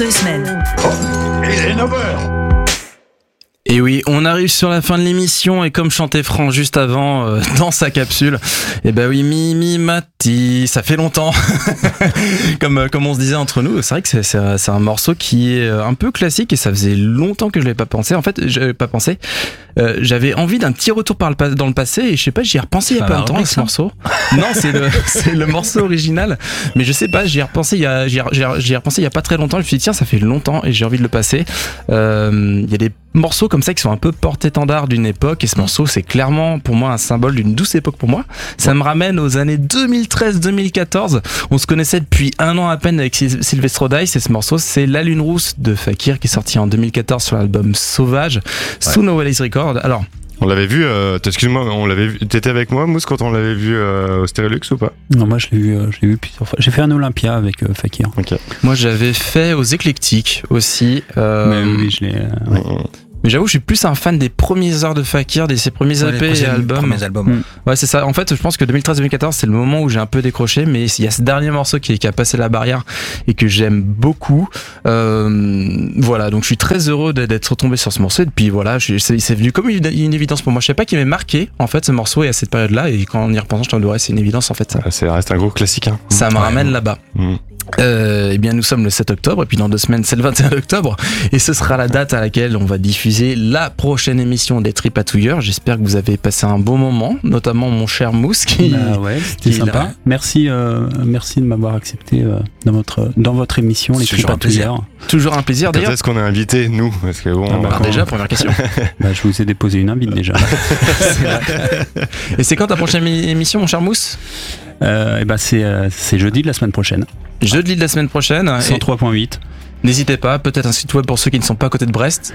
2 semaines. Il est 9h. Et oui, on arrive sur la fin de l'émission et comme chantait Franck juste avant dans sa capsule, et ben oui, Mimi Mati, ça fait longtemps. comme on se disait entre nous, c'est vrai que c'est un morceau qui est un peu classique et ça faisait longtemps que je l'avais pas pensé. En fait, j'avais pas pensé. J'avais envie d'un petit retour dans le passé et je sais pas, j'y ai repensé il y a pas longtemps à ce morceau. Non, c'est le morceau original, mais je sais pas, j'y ai repensé il y a pas très longtemps. Je me suis dit tiens, ça fait longtemps et j'ai envie de le passer. Il y a des morceaux comme ça qui sont un peu porte-étendard d'une époque et ce morceau c'est clairement pour moi un symbole d'une douce époque pour moi. Ça me ramène aux années 2013-2014. On se connaissait depuis un an à peine avec Sylvester Dice et ce morceau c'est La Lune Rousse de Fakir qui est sorti en 2014 sur l'album Sauvage sous No Wallis Records. Alors on l'avait vu, excuse-moi, on l'avait vu. T'étais avec moi, Mousse, quand on l'avait vu au Stérélux ou pas? Non, moi je l'ai vu plusieurs fois. J'ai fait un Olympia avec Fakir. Okay. Moi j'avais fait aux Éclectiques aussi. Mais oui, je l'ai. Ouais. Mais j'avoue, je suis plus un fan des premières heures de Fakir, ses premiers EP et albums. Ouais, c'est ça. En fait, je pense que 2013-2014, c'est le moment où j'ai un peu décroché, mais il y a ce dernier morceau qui a passé la barrière et que j'aime beaucoup. Voilà, donc je suis très heureux d'être retombé sur ce morceau. Et puis voilà, c'est venu comme une évidence pour moi. Je sais pas qui m'ait marqué, en fait, ce morceau et à cette période-là. Et quand on y repense, je t'en c'est une évidence, en fait. Ça reste un gros classique. Hein. Ça me ramène là-bas. Eh bien nous sommes le 7 octobre et puis dans 2 semaines c'est le 21 octobre et ce sera la date à laquelle on va diffuser la prochaine émission des Tripatouilleurs. J'espère que vous avez passé un bon moment, notamment mon cher Mousse qui c'était sympa. Merci de m'avoir accepté dans votre émission les Tripatouilleurs. Toujours un plaisir d'ailleurs. Quand est-ce qu'on est invité nous? Parce que bon, déjà première question. Je vous ai déposé une invite déjà. Et c'est quand ta prochaine émission mon cher Mousse? C'est jeudi de la semaine prochaine. Jeudi de la semaine prochaine. 103.8. N'hésitez pas, peut-être un site web pour ceux qui ne sont pas à côté de Brest.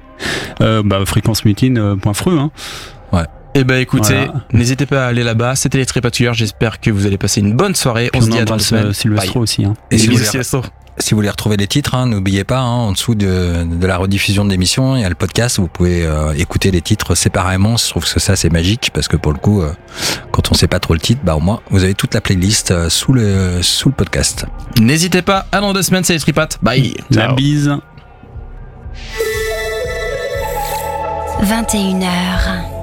Fréquencemutine.fru. Hein. Ouais. Eh ben écoutez, n'hésitez pas à aller là-bas. C'était les Tripatouilleurs. J'espère que vous allez passer une bonne soirée. On se dit à dans 2 semaines. Sylvestro aussi. Hein. Et si vous voulez retrouver les titres, n'oubliez pas, en dessous de la rediffusion de l'émission, il y a le podcast. Vous pouvez écouter les titres séparément. Je trouve que ça c'est magique parce que pour le coup, quand on sait pas trop le titre, au moins vous avez toute la playlist sous le podcast. N'hésitez pas. À dans 2 semaines, c'est les Tripates. Bye. La bise. 21h.